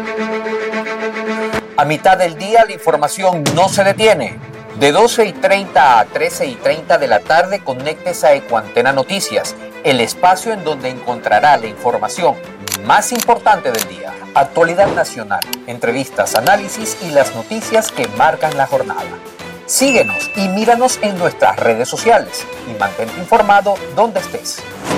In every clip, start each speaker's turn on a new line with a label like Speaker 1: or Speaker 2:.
Speaker 1: A mitad del día la información no se detiene. De 12:30 a 13:30 de la tarde, conéctese a Ecuantena Noticias, el espacio en donde encontrará la información más importante del día. Actualidad nacional, entrevistas, análisis y las noticias que marcan la jornada. Síguenos y míranos en nuestras redes sociales y mantente informado donde estés.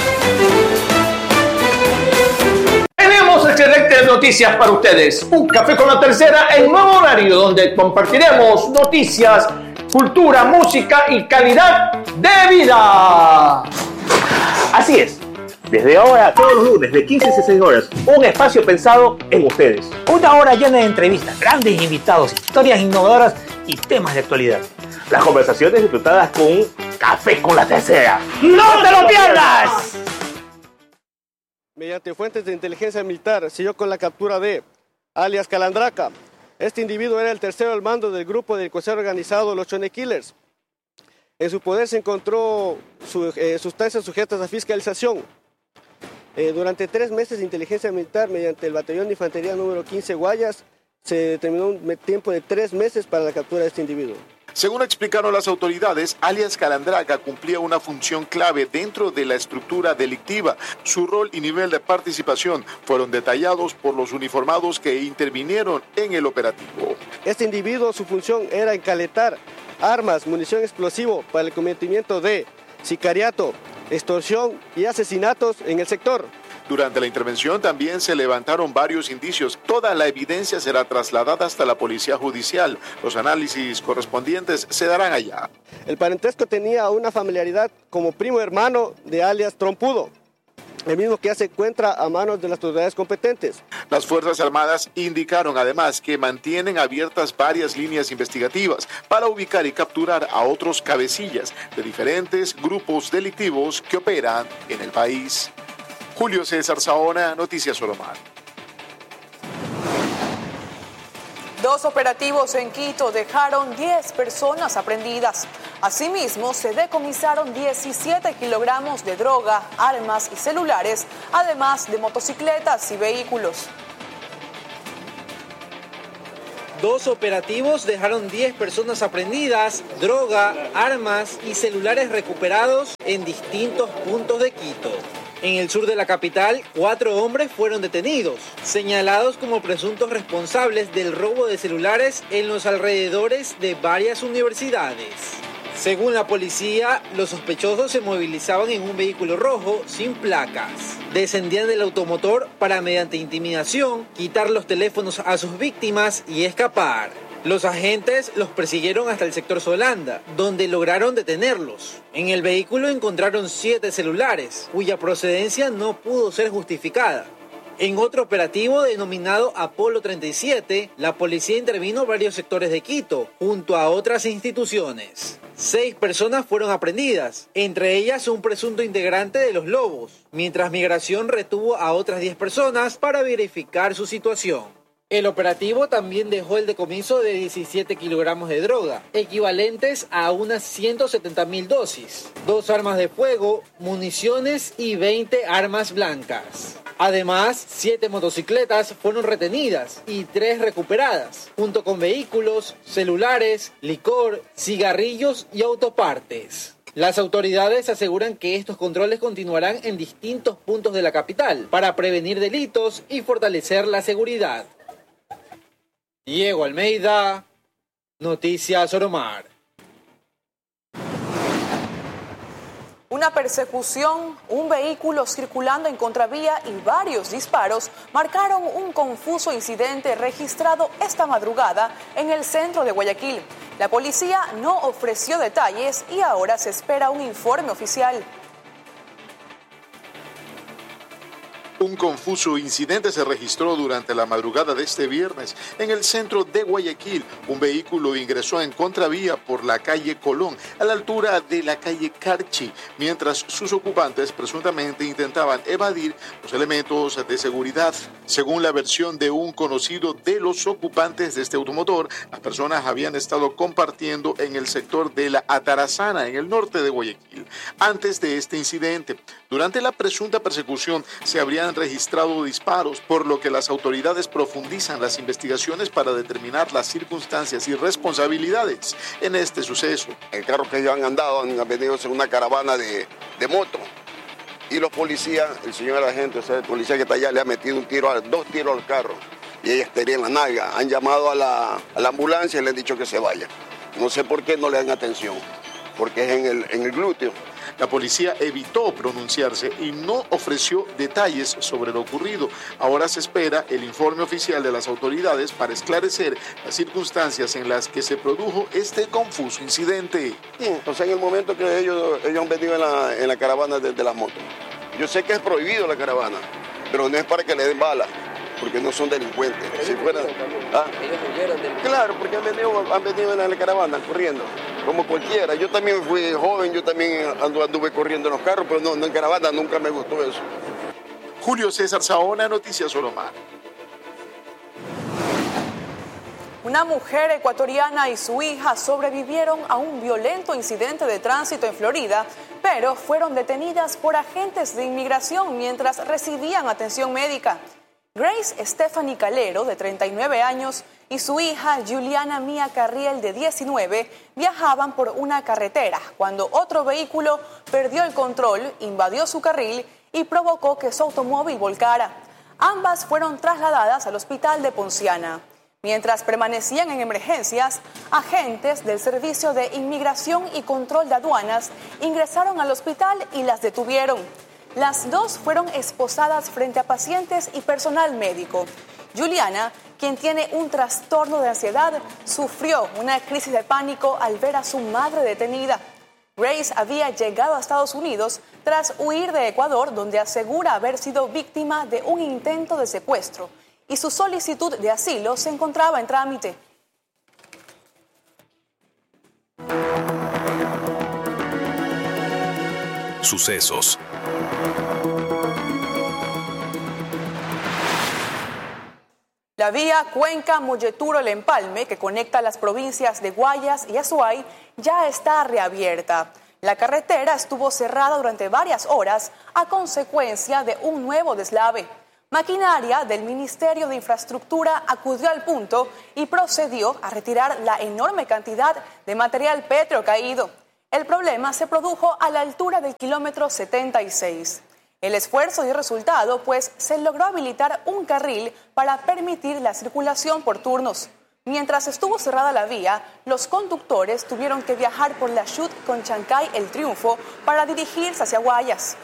Speaker 2: Tenemos excelentes noticias para ustedes. Un café con la tercera en nuevo horario donde compartiremos noticias, cultura, música y calidad de vida. Así es. Desde ahora, todos los lunes, de 15 a 16 horas, un espacio pensado en ustedes. Una hora llena de entrevistas, grandes invitados, historias innovadoras y temas de actualidad. Las conversaciones disfrutadas con un café con la tercera. ¡No te lo pierdas!
Speaker 3: Mediante fuentes de inteligencia militar, se dio con la captura de alias Calandraca. Este individuo era el tercero al mando del grupo de delincuencia organizado Los Chone Killers. En su poder se encontró sustancias sujetas a fiscalización. Durante 3 meses de inteligencia militar, mediante el batallón de infantería número 15 Guayas, se determinó un tiempo de 3 meses para la captura de este individuo.
Speaker 4: Según explicaron las autoridades, alias Calandraca cumplía una función clave dentro de la estructura delictiva. Su rol y nivel de participación fueron detallados por los uniformados que intervinieron en el operativo.
Speaker 3: Este individuo, su función era encaletar armas, munición explosivo para el cometimiento de sicariato, extorsión y asesinatos en el sector.
Speaker 4: Durante la intervención también se levantaron varios indicios. Toda la evidencia será trasladada hasta la Policía Judicial. Los análisis correspondientes se darán allá.
Speaker 3: El parentesco tenía una familiaridad como primo hermano de alias Trompudo, el mismo que ya se encuentra a manos de las autoridades competentes.
Speaker 4: Las Fuerzas Armadas indicaron además que mantienen abiertas varias líneas investigativas para ubicar y capturar a otros cabecillas de diferentes grupos delictivos que operan en el país. Julio César Saona, Noticias Solomar.
Speaker 5: 2 operativos en Quito dejaron 10 personas aprehendidas. Asimismo, se decomisaron 17 kilogramos de droga, armas y celulares, además de motocicletas y vehículos.
Speaker 6: 2 operativos dejaron 10 personas aprehendidas, droga, armas y celulares recuperados en distintos puntos de Quito. En el sur de la capital, 4 hombres fueron detenidos, señalados como presuntos responsables del robo de celulares en los alrededores de varias universidades. Según la policía, los sospechosos se movilizaban en un vehículo rojo sin placas. Descendían del automotor para, mediante intimidación, quitar los teléfonos a sus víctimas y escapar. Los agentes los persiguieron hasta el sector Solanda, donde lograron detenerlos. En el vehículo encontraron 7 celulares, cuya procedencia no pudo ser justificada. En otro operativo denominado Apolo 37, la policía intervino en varios sectores de Quito, junto a otras instituciones. 6 personas fueron aprehendidas, entre ellas un presunto integrante de los Lobos, mientras Migración retuvo a otras 10 personas para verificar su situación. El operativo también dejó el decomiso de 17 kilogramos de droga, equivalentes a unas 170.000 dosis, 2 armas de fuego, municiones y 20 armas blancas. Además, 7 motocicletas fueron retenidas y 3 recuperadas, junto con vehículos, celulares, licor, cigarrillos y autopartes. Las autoridades aseguran que estos controles continuarán en distintos puntos de la capital para prevenir delitos y fortalecer la seguridad. Diego Almeida, Noticias Oromar.
Speaker 5: Una persecución, un vehículo circulando en contravía y varios disparos marcaron un confuso incidente registrado esta madrugada en el centro de Guayaquil. La policía no ofreció detalles y ahora se espera un informe oficial.
Speaker 4: Un confuso incidente se registró durante la madrugada de este viernes en el centro de Guayaquil. Un vehículo ingresó en contravía por la calle Colón, a la altura de la calle Carchi, mientras sus ocupantes presuntamente intentaban evadir los elementos de seguridad. Según la versión de un conocido de los ocupantes de este automotor, las personas habían estado compartiendo en el sector de la Atarazana, en el norte de Guayaquil. Antes de este incidente, durante la presunta persecución, se habrían han registrado disparos, por lo que las autoridades profundizan las investigaciones para determinar las circunstancias y responsabilidades en este suceso.
Speaker 7: El carro que ellos han andado han venido en una caravana de moto y los policías, el señor agente, o sea, el policía que está allá le ha metido dos tiros al carro y ella estaría en la nalga. Han llamado a la ambulancia y le han dicho que se vaya. No sé por qué no le dan atención, porque es en el glúteo.
Speaker 4: La policía evitó pronunciarse y no ofreció detalles sobre lo ocurrido. Ahora se espera el informe oficial de las autoridades para esclarecer las circunstancias en las que se produjo este confuso incidente.
Speaker 7: Sí, o sea, en el momento que ellos han venido en la caravana de las motos. Yo sé que es prohibido la caravana, pero no es para que le den balas, porque no son delincuentes. Si fueran, ellos huyeron del... Claro, porque han venido en la caravana corriendo, como cualquiera. Yo también fui joven, yo también anduve corriendo en los carros, pero no en caravana, nunca me gustó eso.
Speaker 4: Julio César Saona, Noticias Solomar.
Speaker 5: Una mujer ecuatoriana y su hija sobrevivieron a un violento incidente de tránsito en Florida, pero fueron detenidas por agentes de inmigración mientras recibían atención médica. Grace Stephanie Calero, de 39 años, y su hija Juliana Mía Carriel, de 19, viajaban por una carretera cuando otro vehículo perdió el control, invadió su carril y provocó que su automóvil volcara. Ambas fueron trasladadas al hospital de Ponciana. Mientras permanecían en emergencias, agentes del Servicio de Inmigración y Control de Aduanas ingresaron al hospital y las detuvieron. Las dos fueron esposadas frente a pacientes y personal médico. Juliana, quien tiene un trastorno de ansiedad, sufrió una crisis de pánico al ver a su madre detenida. Grace había llegado a Estados Unidos tras huir de Ecuador, donde asegura haber sido víctima de un intento de secuestro, y su solicitud de asilo se encontraba en trámite.
Speaker 8: Sucesos.
Speaker 5: La vía Cuenca-Molleturo-El Empalme, que conecta las provincias de Guayas y Azuay, ya está reabierta. La carretera estuvo cerrada durante varias horas a consecuencia de un nuevo deslave. Maquinaria del Ministerio de Infraestructura acudió al punto y procedió a retirar la enorme cantidad de material pétreo caído. El problema se produjo a la altura del kilómetro 76. El esfuerzo dio resultado, pues se logró habilitar un carril para permitir la circulación por turnos. Mientras estuvo cerrada la vía, los conductores tuvieron que viajar por la Chute con Chancay El Triunfo para dirigirse hacia Guayas.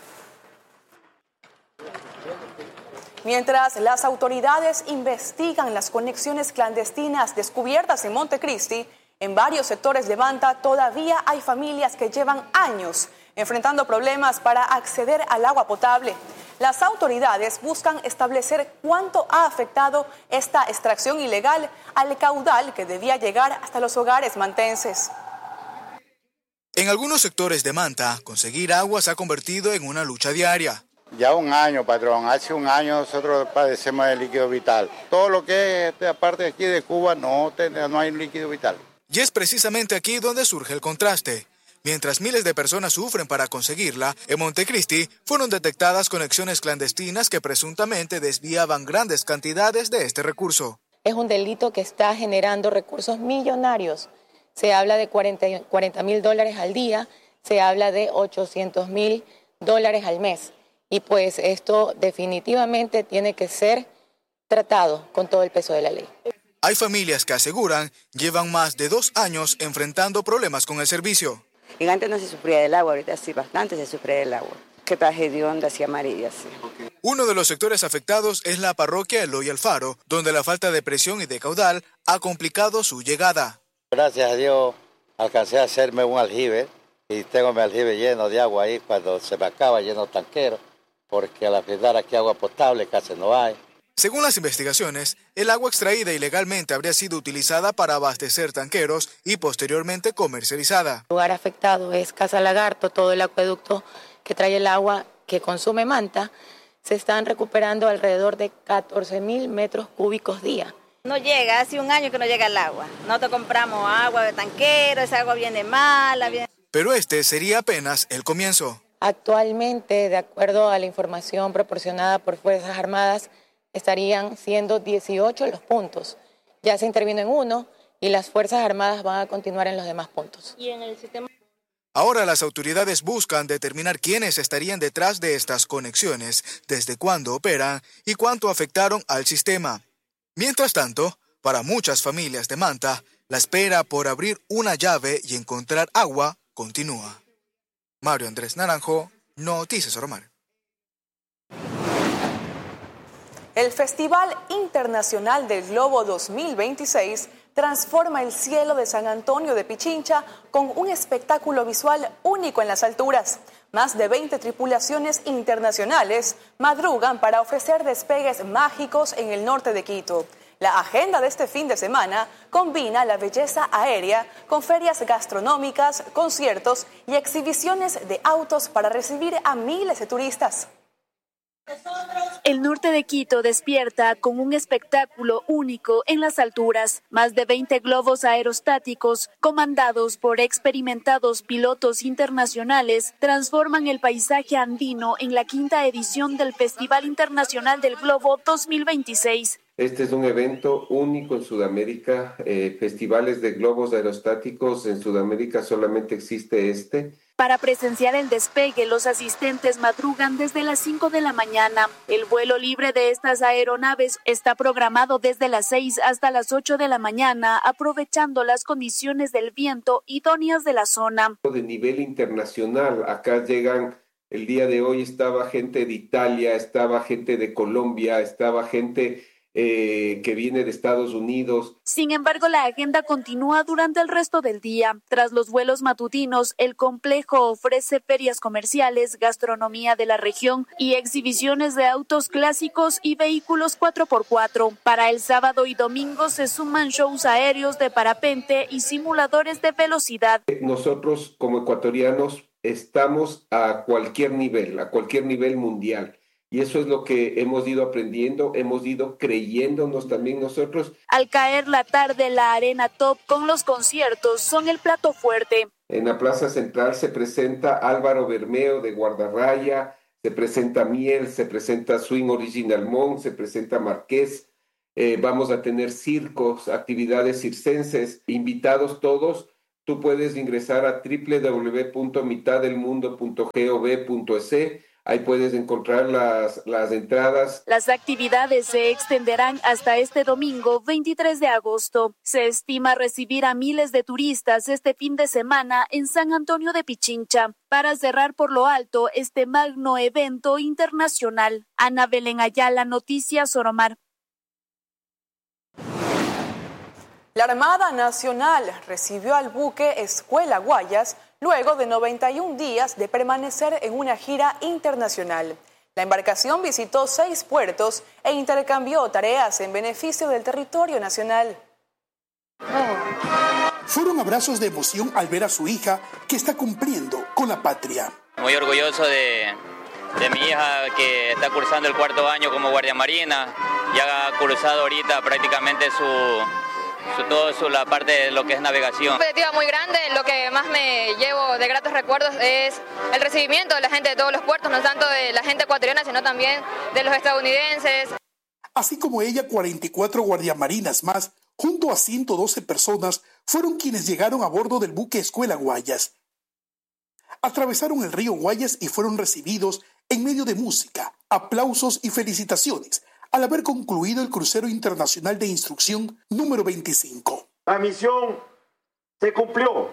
Speaker 5: Mientras las autoridades investigan las conexiones clandestinas descubiertas en Montecristi, en varios sectores de Manta todavía hay familias que llevan años enfrentando problemas para acceder al agua potable. Las autoridades buscan establecer cuánto ha afectado esta extracción ilegal al caudal que debía llegar hasta los hogares mantenses.
Speaker 9: En algunos sectores de Manta, conseguir agua se ha convertido en una lucha diaria.
Speaker 10: Ya un año, patrón. Hace un año nosotros padecemos del líquido vital. Todo lo que es aparte de aquí de Cuba no hay líquido vital.
Speaker 9: Y es precisamente aquí donde surge el contraste. Mientras miles de personas sufren para conseguirla, en Montecristi fueron detectadas conexiones clandestinas que presuntamente desviaban grandes cantidades de este recurso.
Speaker 11: Es un delito que está generando recursos millonarios. Se habla de $40,000 al día, se habla de $800,000 al mes. Y pues esto definitivamente tiene que ser tratado con todo el peso de la ley.
Speaker 9: Hay familias que aseguran llevan más de 2 años enfrentando problemas con el servicio.
Speaker 12: Y antes no se sufría del agua, ahorita sí bastante se sufre del agua. Que tragedia onda así amarilla, sí.
Speaker 9: Uno de los sectores afectados es la parroquia Eloy Alfaro, donde la falta de presión y de caudal ha complicado su llegada.
Speaker 10: Gracias a Dios alcancé a hacerme un aljibe y tengo mi aljibe lleno de agua ahí cuando se me acaba, lleno de tanqueros, porque al final aquí agua potable casi no hay.
Speaker 9: Según las investigaciones, el agua extraída ilegalmente habría sido utilizada para abastecer tanqueros y posteriormente comercializada.
Speaker 11: El lugar afectado es Casa Lagarto, todo el acueducto que trae el agua que consume Manta. Se están recuperando alrededor de 14,000 metros cúbicos día.
Speaker 13: No llega, hace un año que no llega el agua. Nosotros compramos agua de tanquero, esa agua viene mala.
Speaker 9: Pero este sería apenas el comienzo.
Speaker 11: Actualmente, de acuerdo a la información proporcionada por Fuerzas Armadas, estarían siendo 18 los puntos. Ya se intervino en uno y las Fuerzas Armadas van a continuar en los demás puntos.
Speaker 14: Y en el sistema...
Speaker 9: Ahora las autoridades buscan determinar quiénes estarían detrás de estas conexiones, desde cuándo operan y cuánto afectaron al sistema. Mientras tanto, para muchas familias de Manta, la espera por abrir una llave y encontrar agua continúa. Mario Andrés Naranjo, Noticias Oromar.
Speaker 5: El Festival Internacional del Globo 2026 transforma el cielo de San Antonio de Pichincha con un espectáculo visual único en las alturas. Más de 20 tripulaciones internacionales madrugan para ofrecer despegues mágicos en el norte de Quito. La agenda de este fin de semana combina la belleza aérea con ferias gastronómicas, conciertos y exhibiciones de autos para recibir a miles de turistas.
Speaker 14: El norte de Quito despierta con un espectáculo único en las alturas. Más de 20 globos aerostáticos, comandados por experimentados pilotos internacionales, transforman el paisaje andino en la 5ª edición del Festival Internacional del Globo 2026.
Speaker 15: Este es un evento único en Sudamérica. Festivales de globos aerostáticos en Sudamérica solamente existe este.
Speaker 14: Para presenciar el despegue, los asistentes madrugan desde las 5 de la mañana. El vuelo libre de estas aeronaves está programado desde las 6 hasta las 8 de la mañana, aprovechando las condiciones del viento idóneas de la zona.
Speaker 15: De nivel internacional, acá llegan, el día de hoy estaba gente de Italia, estaba gente de Colombia, estaba gente que viene de Estados Unidos.
Speaker 14: Sin embargo, la agenda continúa durante el resto del día. Tras los vuelos matutinos, el complejo ofrece ferias comerciales, gastronomía de la región y exhibiciones de autos clásicos y vehículos 4x4. Para el sábado y domingo se suman shows aéreos de parapente y simuladores de velocidad.
Speaker 15: Nosotros, como ecuatorianos, estamos a cualquier nivel mundial. Y eso es lo que hemos ido aprendiendo, hemos ido creyéndonos también nosotros.
Speaker 14: Al caer la tarde, la arena top con los conciertos son el plato fuerte.
Speaker 15: En la Plaza Central se presenta Álvaro Bermeo de Guardarraya, se presenta Miel, se presenta Swing Original Mon, se presenta Marqués. Vamos a tener circos, actividades circenses, invitados todos. Tú puedes ingresar a www.mitaddelmundo.gov.es. Ahí puedes encontrar las entradas.
Speaker 14: Las actividades se extenderán hasta este domingo, 23 de agosto. Se estima recibir a miles de turistas este fin de semana en San Antonio de Pichincha, para cerrar por lo alto este magno evento internacional. Ana Belén Ayala, Noticias Oromar.
Speaker 5: La Armada Nacional recibió al buque Escuela Guayas luego de 91 días de permanecer en una gira internacional. La embarcación visitó 6 puertos e intercambió tareas en beneficio del territorio nacional.
Speaker 16: Fueron abrazos de emoción al ver a su hija que está cumpliendo con la patria.
Speaker 17: Muy orgulloso de mi hija que está cursando el 4º año como guardia marina. Ya ha cursado ahorita prácticamente la parte de lo que es navegación.
Speaker 18: Una expectativa muy grande. Lo que más me llevo de gratos recuerdos es el recibimiento de la gente de todos los puertos, no tanto de la gente ecuatoriana, sino también de los estadounidenses.
Speaker 16: Así como ella, 44 guardiamarinas más, junto a 112 personas, fueron quienes llegaron a bordo del buque Escuela Guayas. Atravesaron el río Guayas y fueron recibidos en medio de música, aplausos y felicitaciones, al haber concluido el crucero internacional de instrucción número 25.
Speaker 19: La misión se cumplió.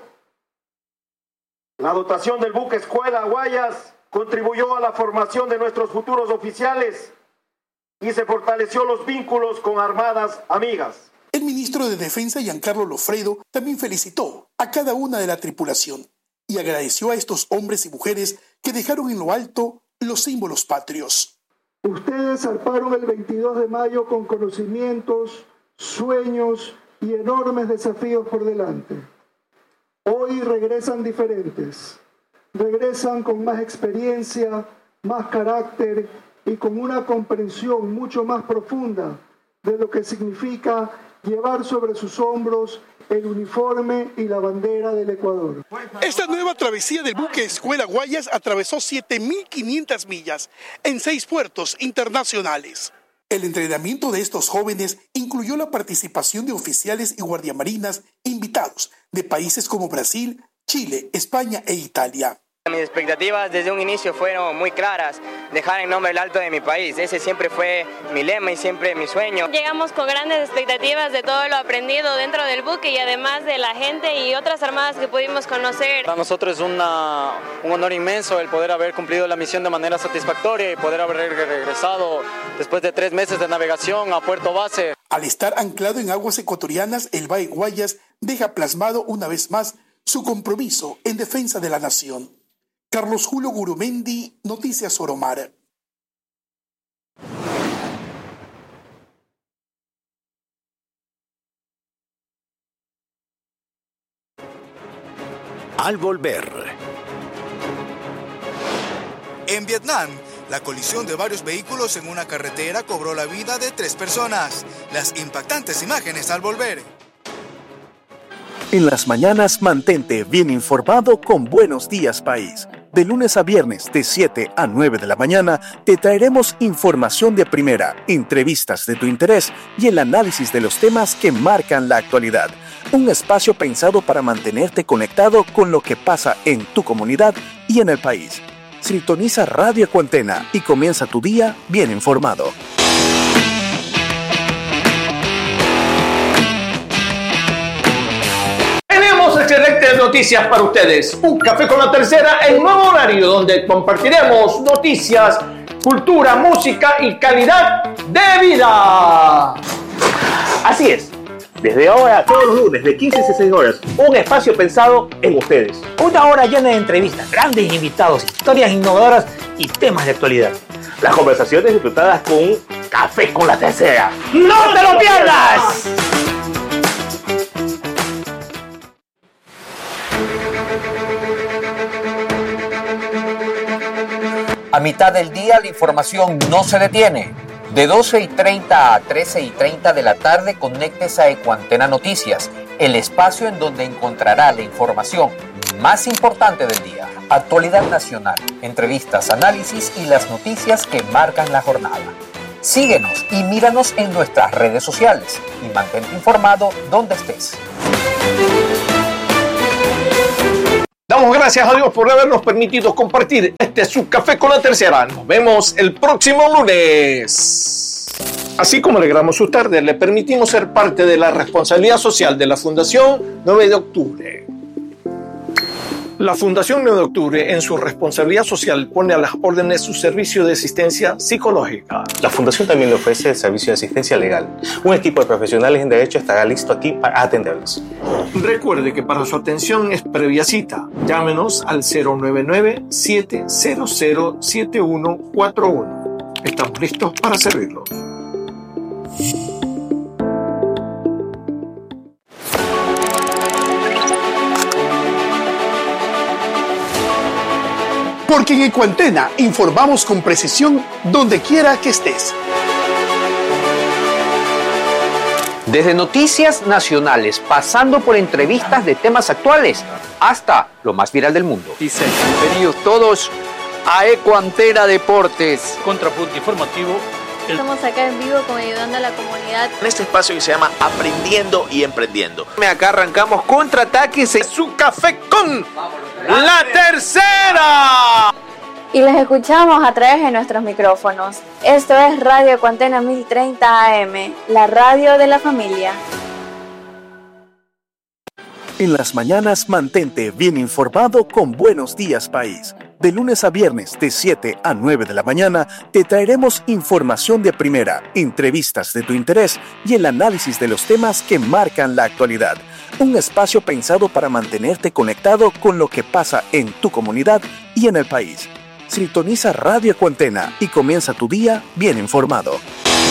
Speaker 19: La dotación del buque Escuela Guayas contribuyó a la formación de nuestros futuros oficiales y se fortaleció los vínculos con armadas amigas.
Speaker 16: El ministro de Defensa, Giancarlo Lofredo, también felicitó a cada una de la tripulación y agradeció a estos hombres y mujeres que dejaron en lo alto los símbolos patrios.
Speaker 20: Ustedes zarparon el 22 de mayo con conocimientos, sueños y enormes desafíos por delante. Hoy regresan diferentes. Regresan con más experiencia, más carácter y con una comprensión mucho más profunda de lo que significa llevar sobre sus hombros el uniforme y la bandera del Ecuador.
Speaker 16: Esta nueva travesía del buque Escuela Guayas atravesó 7.500 millas en 6 puertos internacionales. El entrenamiento de estos jóvenes incluyó la participación de oficiales y guardiamarinas invitados de países como Brasil, Chile, España e Italia.
Speaker 21: Mis expectativas desde un inicio fueron muy claras, dejar el nombre alto de mi país. Ese siempre fue mi lema y siempre mi sueño.
Speaker 22: Llegamos con grandes expectativas de todo lo aprendido dentro del buque y además de la gente y otras armadas que pudimos conocer.
Speaker 23: Para nosotros es un honor inmenso el poder haber cumplido la misión de manera satisfactoria y poder haber regresado después de 3 meses de navegación a Puerto Base.
Speaker 16: Al estar anclado en aguas ecuatorianas, el Buque Guayas deja plasmado una vez más su compromiso en defensa de la nación. Carlos Julio Gurumendi, Noticias Oromar.
Speaker 8: Al volver.
Speaker 9: En Vietnam, la colisión de varios vehículos en una carretera cobró la vida de 3 personas. Las impactantes imágenes al volver.
Speaker 24: En las mañanas, mantente bien informado con Buenos Días País. De lunes a viernes, de 7 a 9 de la mañana, te traeremos información de primera, entrevistas de tu interés y el análisis de los temas que marcan la actualidad. Un espacio pensado para mantenerte conectado con lo que pasa en tu comunidad y en el país. Sintoniza Radio Ecuantena y comienza tu día bien informado.
Speaker 2: Excelentes noticias para ustedes. Un café con la tercera en nuevo horario donde compartiremos noticias, cultura, música y calidad de vida. Así es. Desde ahora, todos los lunes de 15 a 16 horas, un espacio pensado en ustedes.
Speaker 25: Una hora llena de entrevistas, grandes invitados, historias innovadoras y temas de actualidad.
Speaker 2: Las conversaciones disfrutadas con un café con la tercera. ¡No te lo pierdas!
Speaker 1: A mitad del día la información no se detiene. De 12:30 a 13:30 de la tarde conéctese a Ecuantena Noticias, el espacio en donde encontrará la información más importante del día. Actualidad nacional, entrevistas, análisis y las noticias que marcan la jornada. Síguenos y míranos en nuestras redes sociales y mantente informado donde estés.
Speaker 2: Damos gracias a Dios por habernos permitido compartir este su café con la tercera. Nos vemos el próximo lunes. Así como alegramos su tarde, le permitimos ser parte de la responsabilidad social de la Fundación 9 de Octubre. La Fundación 9 de Octubre, en su responsabilidad social, pone a las órdenes su servicio de asistencia psicológica.
Speaker 26: La Fundación también le ofrece el servicio de asistencia legal. Un equipo de profesionales en derecho estará listo aquí para atenderlos.
Speaker 2: Recuerde que para su atención es previa cita. Llámenos al 099-700-7141. Estamos listos para servirlo.
Speaker 16: Porque en Ecuantena informamos con precisión donde quiera que estés.
Speaker 1: Desde noticias nacionales, pasando por entrevistas de temas actuales, hasta lo más viral del mundo.
Speaker 27: Bienvenidos todos a Ecuantena Deportes.
Speaker 2: Contrapunto informativo.
Speaker 22: Estamos acá en vivo ayudando a la comunidad.
Speaker 27: En este espacio que se llama Aprendiendo y Emprendiendo.
Speaker 1: Acá arrancamos Contraataques en
Speaker 2: su café con la tercera.
Speaker 22: Y les escuchamos a través de nuestros micrófonos. Esto es Radio Ecuantena 1030 AM, la radio de la familia.
Speaker 24: En las mañanas, mantente bien informado con Buenos Días País. De lunes a viernes, de 7 a 9 de la mañana, te traeremos información de primera, entrevistas de tu interés y el análisis de los temas que marcan la actualidad. Un espacio pensado para mantenerte conectado con lo que pasa en tu comunidad y en el país. Sintoniza Radio Ecuantena y comienza tu día bien informado.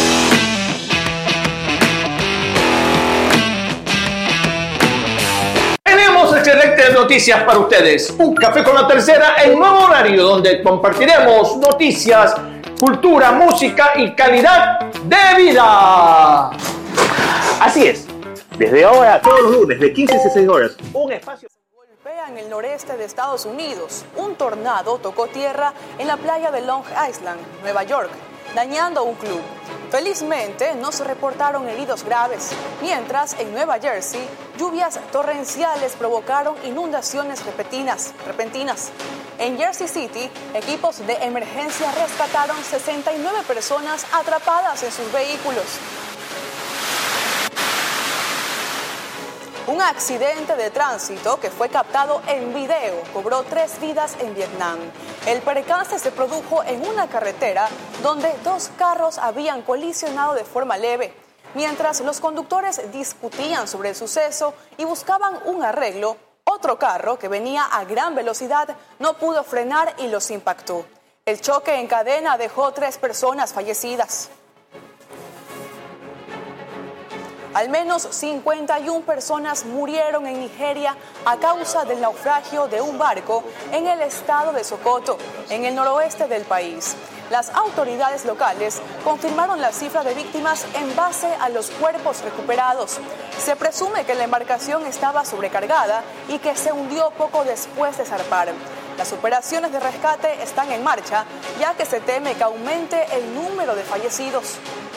Speaker 2: Tenemos excelentes noticias para ustedes. Un café con la tercera en nuevo horario donde compartiremos noticias, cultura, música y calidad de vida. Así
Speaker 25: Así es, desde ahora, todos los lunes, de 15 a 16 horas, un espacio...
Speaker 5: En el noreste de Estados Unidos, un tornado tocó tierra en la playa de Long Island, Nueva York, dañando un club. Felizmente no se reportaron heridos graves, mientras en Nueva Jersey lluvias torrenciales provocaron inundaciones repentinas. En Jersey City, equipos de emergencia rescataron 69 personas atrapadas en sus vehículos. Un accidente de tránsito que fue captado en video cobró 3 vidas en Vietnam. El percance se produjo en una carretera donde 2 carros habían colisionado de forma leve. Mientras los conductores discutían sobre el suceso y buscaban un arreglo, otro carro que venía a gran velocidad no pudo frenar y los impactó. El choque en cadena dejó 3 personas fallecidas. Al menos 51 personas murieron en Nigeria a causa del naufragio de un barco en el estado de Sokoto, en el noroeste del país. Las autoridades locales confirmaron la cifra de víctimas en base a los cuerpos recuperados. Se presume que la embarcación estaba sobrecargada y que se hundió poco después de zarpar. Las operaciones de rescate están en marcha, ya que se teme que aumente el número de fallecidos.